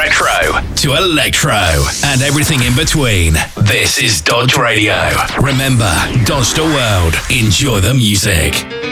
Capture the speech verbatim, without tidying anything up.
retro to electro and everything in between. This is Dodge Radio. Remember, dodge the world. Enjoy the music.